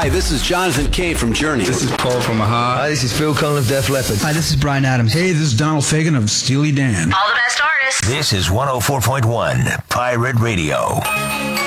Hi, this is Jonathan Kay from Journey. This is Paul from Aha. Hi, this is Phil Collin of Def Leppard. Hi, this is Bryan Adams. Hey, this is Donald Fagen of Steely Dan. All the best artists. This is 104.1 Pirate Radio.